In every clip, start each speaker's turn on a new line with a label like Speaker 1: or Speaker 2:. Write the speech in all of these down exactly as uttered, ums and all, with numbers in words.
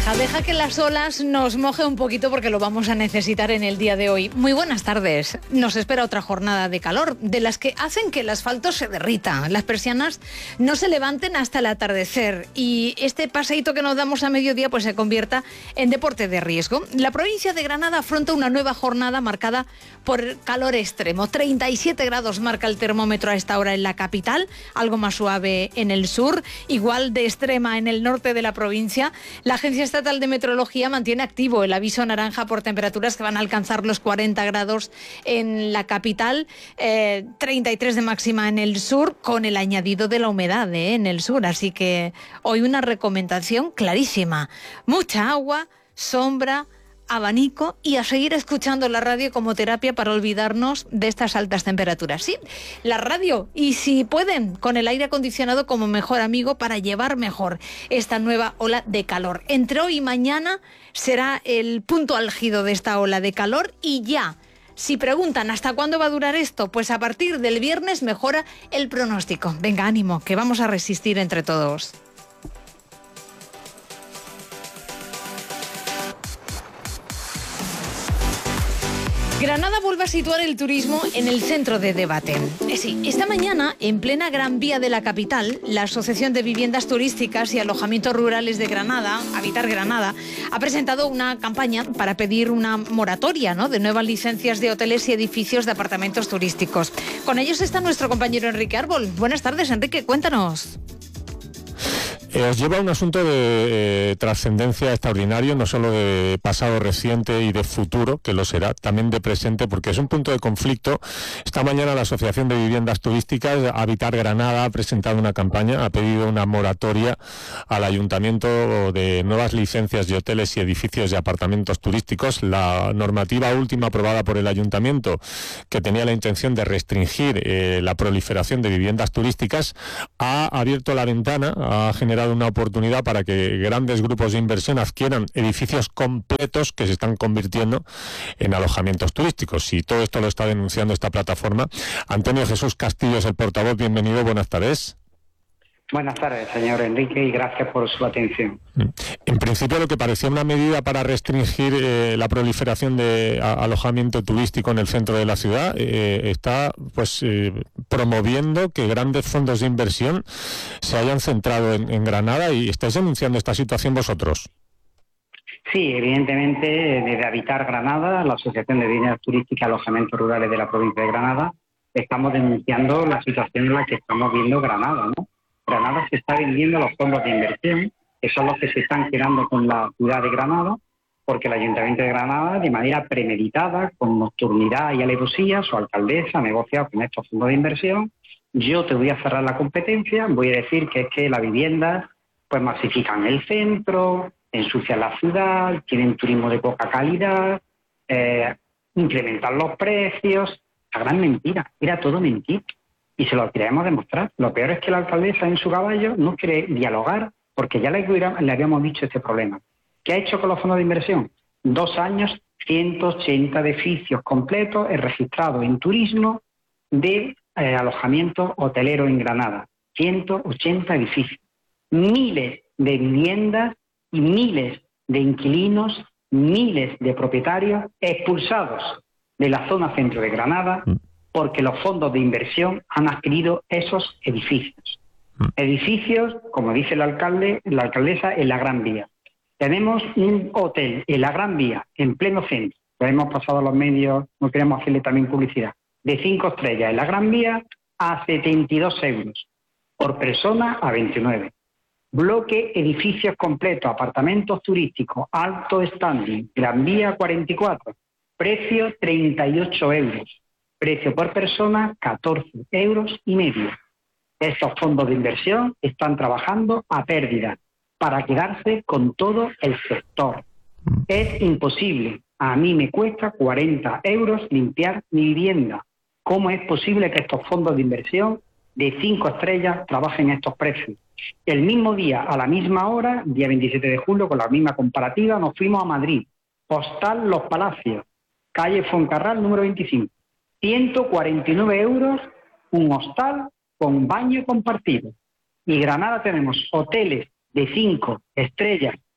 Speaker 1: Deja, deja que las olas nos moje un poquito porque lo vamos a necesitar en el día de hoy. Muy buenas tardes. Nos espera otra jornada de calor, de las que hacen que el asfalto se derrita, las persianas no se levanten hasta el atardecer y este paseíto que nos damos a mediodía pues se convierta en deporte de riesgo. La provincia de Granada afronta una nueva jornada marcada por calor extremo. treinta y siete grados marca el termómetro a esta hora en la capital, algo más suave en el sur, igual de extrema en el norte de la provincia. La Agencia Estatal de Meteorología mantiene activo el aviso naranja por temperaturas que van a alcanzar los cuarenta grados en la capital, eh, treinta y tres de máxima en el sur, con el añadido de la humedad eh, en el sur. Así que hoy una recomendación clarísima: mucha agua, sombra, abanico y a seguir escuchando la radio como terapia para olvidarnos de estas altas temperaturas. Sí, la radio, y si pueden, con el aire acondicionado como mejor amigo para llevar mejor esta nueva ola de calor. Entre hoy y mañana será el punto álgido de esta ola de calor y ya. Si preguntan hasta cuándo va a durar esto, pues a partir del viernes mejora el pronóstico. Venga, ánimo, que vamos a resistir entre todos. Granada vuelve a situar el turismo en el centro de debate. Eh, sí, esta mañana, en plena Gran Vía de la capital, la Asociación de Viviendas Turísticas y Alojamientos Rurales de Granada, Habitar Granada, ha presentado una campaña para pedir una moratoria, ¿no?, de nuevas licencias de hoteles y edificios de apartamentos turísticos. Con ellos está nuestro compañero Enrique Árbol. Buenas tardes, Enrique, cuéntanos.
Speaker 2: Eh, os lleva un asunto de eh, trascendencia extraordinario, no solo de pasado reciente y de futuro, que lo será, también de presente, porque es un punto de conflicto. Esta mañana la Asociación de Viviendas Turísticas, Habitar Granada, ha presentado una campaña, ha pedido una moratoria al Ayuntamiento de nuevas licencias de hoteles y edificios de apartamentos turísticos. La normativa última aprobada por el Ayuntamiento, que tenía la intención de restringir eh, la proliferación de viviendas turísticas, ha abierto la ventana, ha generado una oportunidad para que grandes grupos de inversión adquieran edificios completos que se están convirtiendo en alojamientos turísticos. Y todo esto lo está denunciando esta plataforma. Antonio Jesús Castillo es el portavoz. Bienvenido, buenas tardes.
Speaker 3: Buenas tardes, señor Enrique, y gracias por su atención.
Speaker 2: En principio, lo que parecía una medida para restringir eh, la proliferación de a, alojamiento turístico en el centro de la ciudad eh, está pues eh, promoviendo que grandes fondos de inversión se hayan centrado en, en Granada, y estáis denunciando esta situación vosotros.
Speaker 3: Sí, evidentemente, desde Habitar Granada, la Asociación de Viviendas Turísticas y Alojamientos Rurales de la provincia de Granada, estamos denunciando la situación en la que estamos viendo Granada, ¿no? Granada se está vendiendo los fondos de inversión, que son los que se están quedando con la ciudad de Granada, porque el Ayuntamiento de Granada, de manera premeditada, con nocturnidad y alevosía, su alcaldesa ha negociado con estos fondos de inversión. Yo te voy a cerrar la competencia, voy a decir que es que las viviendas pues masifican el centro, ensucian la ciudad, tienen turismo de poca calidad, eh, incrementan los precios. La gran mentira, era todo mentira. Y se lo queremos demostrar. Lo peor es que la alcaldesa en su caballo no quiere dialogar, porque ya le, le habíamos dicho este problema. ¿Qué ha hecho con los fondos de inversión? Dos años, ciento ochenta edificios completos registrados en turismo de eh, alojamiento hotelero en Granada. ciento ochenta edificios. Miles de viviendas y miles de inquilinos, miles de propietarios expulsados de la zona centro de Granada, porque los fondos de inversión han adquirido esos edificios. Edificios, como dice el alcalde, la alcaldesa, en la Gran Vía. Tenemos un hotel en la Gran Vía, en pleno centro, lo hemos pasado a los medios, no queremos hacerle también publicidad, de cinco estrellas en la Gran Vía a setenta y dos euros, por persona a veintinueve. Bloque, edificios completos, apartamentos turísticos, alto standing, Gran Vía cuarenta y cuatro, precio treinta y ocho euros. Precio por persona, catorce euros y medio. Estos fondos de inversión están trabajando a pérdida para quedarse con todo el sector. Es imposible. A mí me cuesta cuarenta euros limpiar mi vivienda. ¿Cómo es posible que estos fondos de inversión de cinco estrellas trabajen estos precios? El mismo día, a la misma hora, día veintisiete de julio, con la misma comparativa, nos fuimos a Madrid. Postal Los Palacios, calle Foncarral, número veinticinco. ciento cuarenta y nueve euros, un hostal con baño compartido. Y en Granada tenemos hoteles de cinco estrellas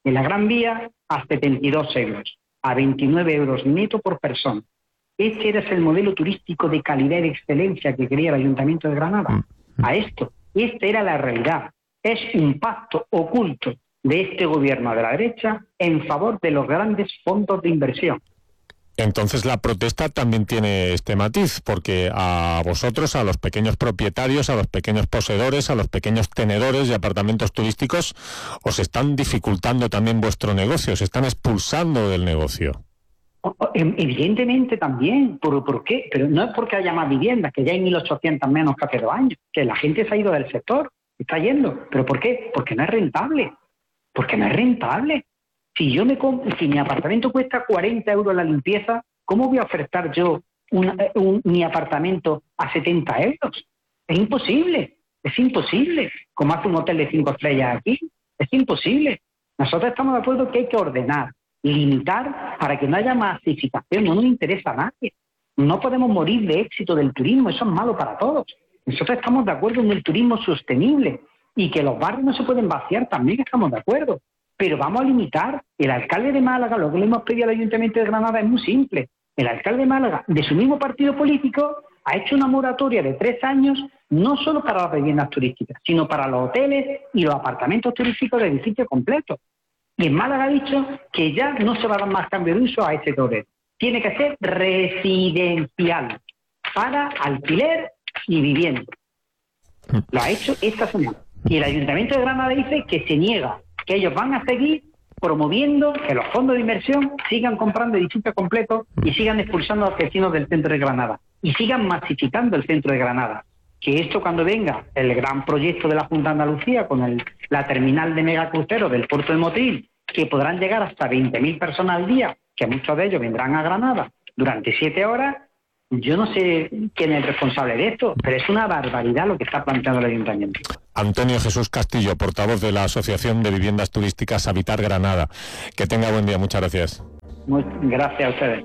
Speaker 3: En la Gran Vía a setenta y dos euros, a veintinueve euros neto por persona. Ese era el modelo turístico de calidad y de excelencia que quería el Ayuntamiento de Granada. A esto, esta era la realidad. Es un pacto oculto de este gobierno de la derecha en favor de los grandes fondos de inversión.
Speaker 2: Entonces la protesta también tiene este matiz, porque a vosotros, a los pequeños propietarios, a los pequeños poseedores, a los pequeños tenedores de apartamentos turísticos, os están dificultando también vuestro negocio, os están expulsando del negocio.
Speaker 3: Evidentemente también. ¿Por, ¿Por qué? Pero no es porque haya más viviendas, que ya hay mil ochocientas menos que hace dos años, que la gente se ha ido del sector, está yendo. ¿Pero por qué? Porque no es rentable. Porque no es rentable. Si yo me compro, si mi apartamento cuesta cuarenta euros la limpieza, ¿cómo voy a ofertar yo un, un, mi apartamento a setenta euros? Es imposible, es imposible. Como hace un hotel de cinco estrellas aquí, es imposible. Nosotros estamos de acuerdo que hay que ordenar, limitar para que no haya masificación, no nos interesa a nadie. No podemos morir de éxito del turismo, eso es malo para todos. Nosotros estamos de acuerdo en el turismo sostenible y que los barrios no se pueden vaciar, también estamos de acuerdo. Pero vamos a limitar. El alcalde de Málaga, lo que le hemos pedido al Ayuntamiento de Granada es muy simple. El alcalde de Málaga, de su mismo partido político, ha hecho una moratoria de tres años, no solo para las viviendas turísticas, sino para los hoteles y los apartamentos turísticos de edificio completo. Y en Málaga ha dicho que ya no se va a dar más cambio de uso a ese hotel. Tiene que ser residencial, para alquiler y vivienda. Lo ha hecho esta semana. Y el Ayuntamiento de Granada dice que se niega, que ellos van a seguir promoviendo que los fondos de inversión sigan comprando edificios completos y sigan expulsando a los vecinos del centro de Granada y sigan masificando el centro de Granada. Que esto, cuando venga el gran proyecto de la Junta de Andalucía con el, la terminal de megacruceros del puerto de Motril, que podrán llegar hasta veinte mil personas al día, que muchos de ellos vendrán a Granada durante siete horas, yo no sé quién es el responsable de esto, pero es una barbaridad lo que está planteando el Ayuntamiento.
Speaker 2: Antonio Jesús Castillo, portavoz de la Asociación de Viviendas Turísticas Habitar Granada. Que tenga buen día, muchas gracias.
Speaker 3: Muy, gracias a ustedes.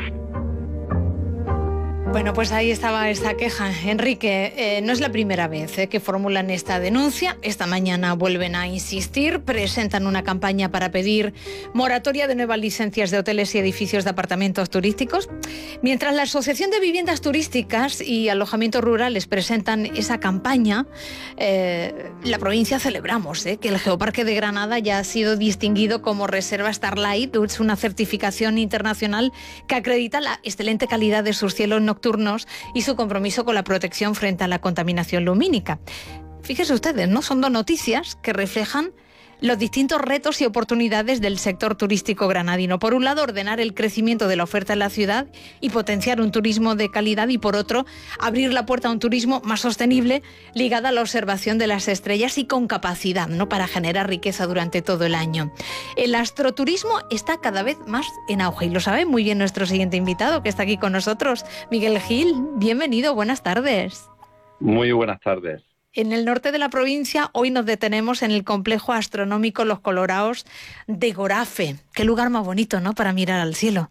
Speaker 1: Bueno, pues ahí estaba esta queja. Enrique, eh, no es la primera vez eh, que formulan esta denuncia. Esta mañana vuelven a insistir, presentan una campaña para pedir moratoria de nuevas licencias de hoteles y edificios de apartamentos turísticos. Mientras la Asociación de Viviendas Turísticas y Alojamientos Rurales presentan esa campaña, eh, la provincia celebramos eh, que el Geoparque de Granada ya ha sido distinguido como Reserva Starlight. Es una certificación internacional que acredita la excelente calidad de sus cielos nocturnos y su compromiso con la protección frente a la contaminación lumínica. Fíjense ustedes, ¿no? Son dos noticias que reflejan los distintos retos y oportunidades del sector turístico granadino. Por un lado, ordenar el crecimiento de la oferta en la ciudad y potenciar un turismo de calidad, y por otro, abrir la puerta a un turismo más sostenible ligado a la observación de las estrellas y con capacidad, ¿no?, para generar riqueza durante todo el año. El astroturismo está cada vez más en auge y lo sabe muy bien nuestro siguiente invitado, que está aquí con nosotros, Miguel Gil. Bienvenido, buenas tardes.
Speaker 4: Muy buenas tardes.
Speaker 1: En el norte de la provincia, hoy nos detenemos en el complejo astronómico Los Coloraos de Gorafe. Qué lugar más bonito, ¿no?, para mirar al cielo.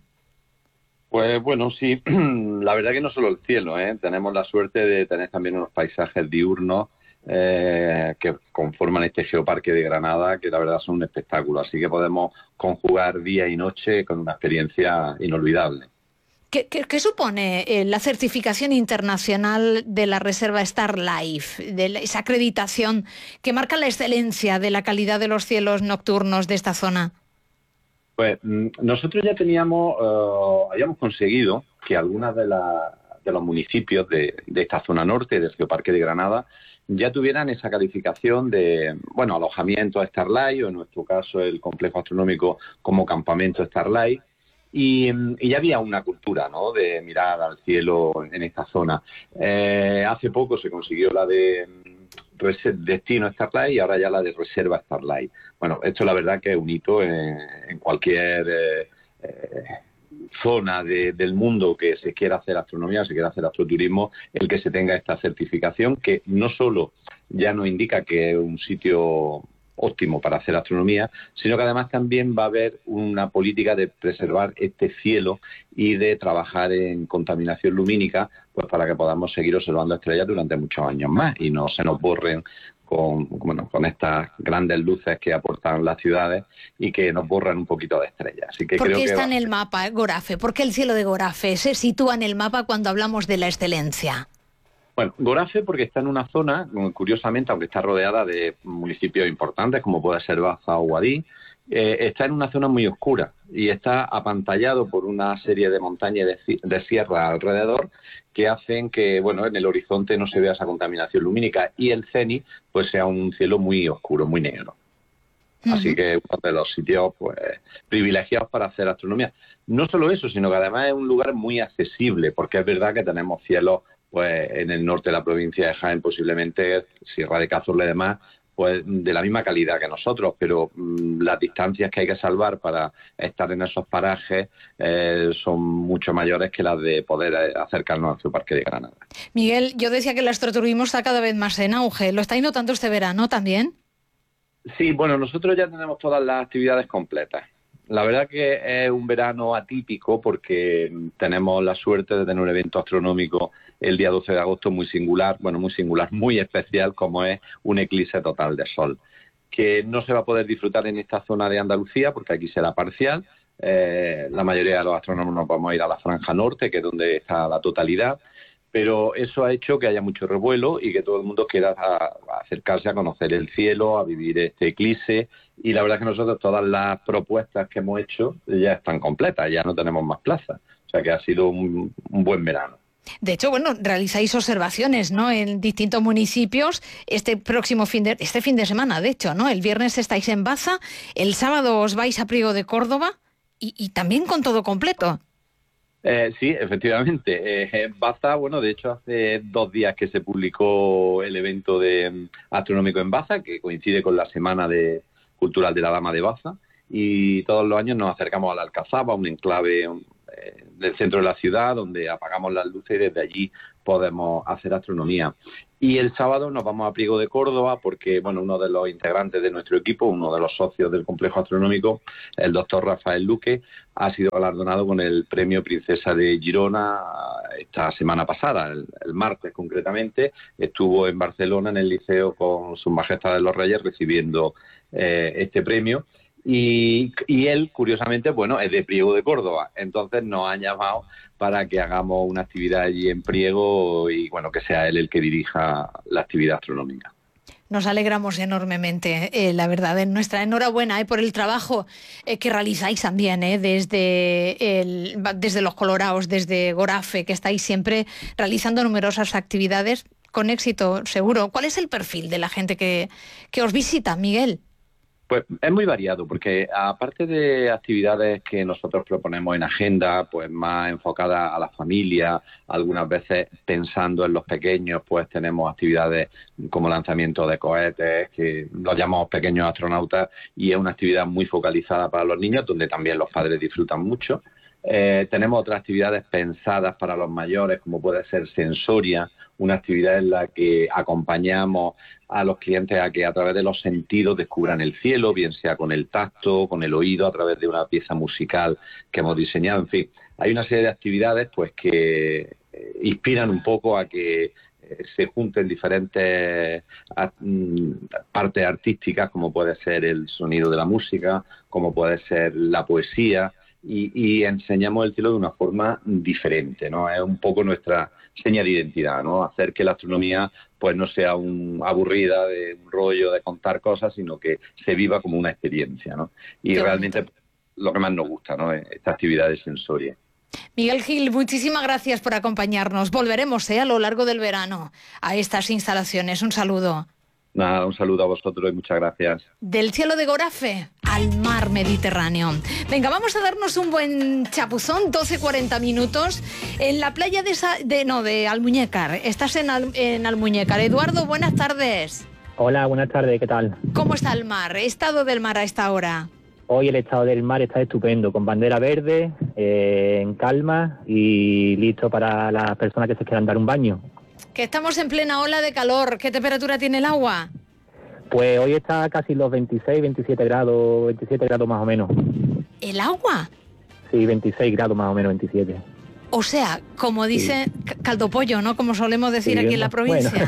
Speaker 4: Pues bueno, sí, la verdad que no solo el cielo, ¿eh? Tenemos la suerte de tener también unos paisajes diurnos eh, que conforman este Geoparque de Granada, que la verdad son un espectáculo. Así que podemos conjugar día y noche con una experiencia inolvidable.
Speaker 1: ¿Qué, qué, qué supone eh, la certificación internacional de la Reserva Starlife, de la, esa acreditación que marca la excelencia de la calidad de los cielos nocturnos de esta zona?
Speaker 4: Pues nosotros ya teníamos, uh, habíamos conseguido que algunas de, la, de los municipios de, de esta zona norte del Geoparque de Granada ya tuvieran esa calificación de, bueno, alojamiento Starlight, o en nuestro caso el complejo astronómico como campamento Starlight. Y, y ya había una cultura, ¿no?, de mirar al cielo en esta zona. Eh, hace poco se consiguió la de Destino Starlight y ahora ya la de Reserva Starlight. Bueno, esto la verdad que es un hito en, en cualquier eh, eh, zona de, del mundo que se quiera hacer astronomía, se quiera hacer astroturismo, el que se tenga esta certificación, que no solo ya nos indica que es un sitio óptimo para hacer astronomía, sino que además también va a haber una política de preservar este cielo y de trabajar en contaminación lumínica, pues para que podamos seguir observando estrellas durante muchos años más y no se nos borren con, bueno, con estas grandes luces que aportan las ciudades y que nos borran un poquito de estrellas. Así que
Speaker 1: ¿Por
Speaker 4: creo
Speaker 1: qué
Speaker 4: que
Speaker 1: está
Speaker 4: va...
Speaker 1: en el mapa Gorafe? ¿Por qué el cielo de Gorafe se sitúa en el mapa cuando hablamos de la excelencia?
Speaker 4: Bueno, Gorafe porque está en una zona, curiosamente, aunque está rodeada de municipios importantes como puede ser Baza o Guadix, eh, está en una zona muy oscura y está apantallado por una serie de montañas de, de sierras alrededor que hacen que, bueno, en el horizonte no se vea esa contaminación lumínica y el cenit pues sea un cielo muy oscuro, muy negro. Uh-huh. Así que uno de los sitios pues privilegiados para hacer astronomía. No solo eso, sino que además es un lugar muy accesible, porque es verdad que tenemos cielos pues en el norte de la provincia de Jaén, posiblemente Sierra de Cazorla y demás, pues de la misma calidad que nosotros, pero mmm, las distancias que hay que salvar para estar en esos parajes eh, son mucho mayores que las de poder acercarnos al Geoparque de Granada.
Speaker 1: Miguel, yo decía que el astroturismo está cada vez más en auge. ¿Lo estáis notando este verano también?
Speaker 4: Sí, bueno, nosotros ya tenemos todas las actividades completas. La verdad que es un verano atípico porque tenemos la suerte de tener un evento astronómico el día doce de agosto muy singular, bueno, muy singular, muy especial, como es un eclipse total de sol, que no se va a poder disfrutar en esta zona de Andalucía porque aquí será parcial. Eh, la mayoría de los astrónomos nos vamos a ir a la franja norte, que es donde está la totalidad, pero eso ha hecho que haya mucho revuelo y que todo el mundo quiera a, a acercarse a conocer el cielo, a vivir este eclipse. Y la verdad es que nosotros todas las propuestas que hemos hecho ya están completas, ya no tenemos más plazas. O sea que ha sido un, un buen verano.
Speaker 1: De hecho, bueno, realizáis observaciones, ¿no?, en distintos municipios este próximo fin de, este fin de semana, de hecho, ¿no? El viernes estáis en Baza, el sábado os vais a Priego de Córdoba y, y también con todo completo.
Speaker 4: Eh, sí, efectivamente. Eh, Baza, bueno, de hecho hace dos días que se publicó el evento de um, astronómico en Baza, que coincide con la Semana de Cultural de la Dama de Baza, y todos los años nos acercamos a la Alcazaba, un enclave un, eh, del centro de la ciudad, donde apagamos las luces y desde allí podemos hacer astronomía. Y el sábado nos vamos a Priego de Córdoba porque, bueno, uno de los integrantes de nuestro equipo, uno de los socios del complejo astronómico, el doctor Rafael Luque, ha sido galardonado con el premio Princesa de Girona esta semana pasada, el, el martes concretamente. Estuvo en Barcelona en el liceo con Sus Majestades los Reyes recibiendo eh, este premio. Y, y él, curiosamente, bueno, es de Priego de Córdoba, entonces nos han llamado para que hagamos una actividad allí en Priego y, bueno, que sea él el que dirija la actividad astronómica.
Speaker 1: Nos alegramos enormemente, eh, la verdad, en nuestra enhorabuena eh, por el trabajo eh, que realizáis también eh, desde, el, desde Los Coloraos, desde Gorafe, que estáis siempre realizando numerosas actividades con éxito, seguro. ¿Cuál es el perfil de la gente que, que os visita, Miguel?
Speaker 4: Pues es muy variado, porque aparte de actividades que nosotros proponemos en agenda, pues más enfocadas a la familia, algunas veces pensando en los pequeños, pues tenemos actividades como lanzamiento de cohetes, que los llamamos pequeños astronautas, y es una actividad muy focalizada para los niños, donde también los padres disfrutan mucho. Eh, tenemos otras actividades pensadas para los mayores, como puede ser Sensoria, una actividad en la que acompañamos a los clientes a que a través de los sentidos descubran el cielo, bien sea con el tacto, con el oído, a través de una pieza musical que hemos diseñado. En fin, hay una serie de actividades pues que inspiran un poco a que se junten diferentes partes artísticas, como puede ser el sonido de la música, como puede ser la poesía, y, y enseñamos el cielo de una forma diferente, ¿no? Es un poco nuestra seña de identidad, ¿no? Hacer que la astronomía pues no sea un, aburrida de un rollo de contar cosas, sino que se viva como una experiencia, ¿no? Y Qué realmente bonito. Lo que más nos gusta, ¿no? Esta actividad de Sensoria.
Speaker 1: Miguel Gil, muchísimas gracias por acompañarnos. Volveremos ¿eh? a lo largo del verano a estas instalaciones. Un saludo.
Speaker 4: Nada, un saludo a vosotros y muchas gracias.
Speaker 1: Del cielo de Gorafe al mar Mediterráneo. Venga, vamos a darnos un buen chapuzón, doce cuarenta minutos, en la playa de, Sa- de, no, de Almuñécar. Estás en, Al- en Almuñécar. Eduardo, buenas tardes.
Speaker 5: Hola, buenas tardes, ¿qué tal?
Speaker 1: ¿Cómo está el mar? ¿Estado del mar a esta hora?
Speaker 5: Hoy el estado del mar está estupendo, con bandera verde, eh, en calma y listo para las personas que se quieran dar un baño.
Speaker 1: Que estamos en plena ola de calor. ¿Qué temperatura tiene el agua?
Speaker 5: Pues hoy está casi los veintiséis, veintisiete grados, veintisiete grados más o menos.
Speaker 1: ¿El agua?
Speaker 5: Sí, veintiséis grados más o menos, veintisiete.
Speaker 1: O sea, como dice, sí. Caldo pollo, ¿no? Como solemos decir sí, aquí en la provincia.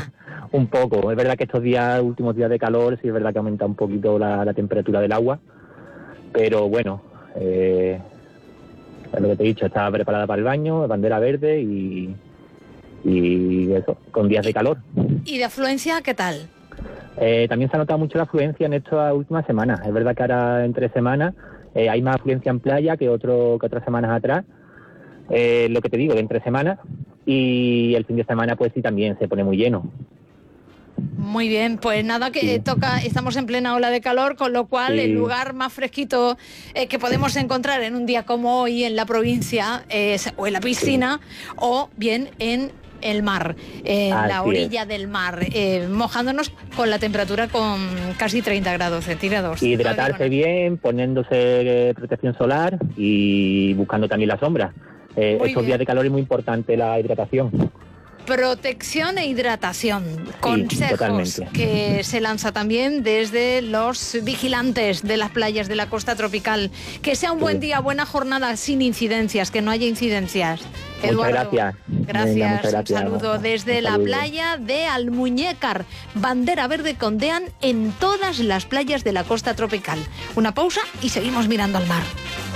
Speaker 5: Un poco. Es verdad que estos días, últimos días de calor, sí es verdad que aumenta un poquito la, la temperatura del agua, pero bueno, eh, es lo que te he dicho, está preparada para el baño, bandera verde y, y eso, con días de calor.
Speaker 1: ¿Y de afluencia qué tal?
Speaker 5: Eh, también se ha notado mucho la afluencia en estas últimas semanas. Es verdad que ahora entre semanas eh, hay más afluencia en playa que, otro, que otras semanas atrás. Eh, lo que te digo, de entre semanas, y el fin de semana pues sí también se pone muy lleno.
Speaker 1: Muy bien, pues nada, que
Speaker 5: Sí.
Speaker 1: toca, estamos en plena ola de calor, con lo cual
Speaker 5: Sí.
Speaker 1: el lugar más fresquito eh, que podemos encontrar en un día como hoy en la provincia es o en la piscina o bien en el mar, en
Speaker 5: Así
Speaker 1: la orilla del mar, eh, mojándonos con la temperatura con casi treinta grados centígrados.
Speaker 5: Hidratarse
Speaker 1: Bueno,
Speaker 5: bien, poniéndose eh, protección solar y buscando también la sombra. Eh,
Speaker 1: Muy
Speaker 5: estos
Speaker 1: bien.
Speaker 5: días de calor es muy importante la hidratación.
Speaker 1: protección e hidratación, consejos
Speaker 5: totalmente.
Speaker 1: que se lanza también desde los vigilantes de las playas de la costa tropical. Que sea un buen
Speaker 5: Sí.
Speaker 1: día, buena jornada, sin incidencias, que no haya incidencias.
Speaker 5: Muchas
Speaker 1: Eduardo,
Speaker 5: gracias.
Speaker 1: Gracias,
Speaker 5: Venga, muchas gracias.
Speaker 1: un saludo desde
Speaker 5: Un
Speaker 1: la
Speaker 5: saludo.
Speaker 1: playa de Almuñécar. Bandera verde con DEAN en todas las playas de la costa tropical. Una pausa y seguimos mirando al mar.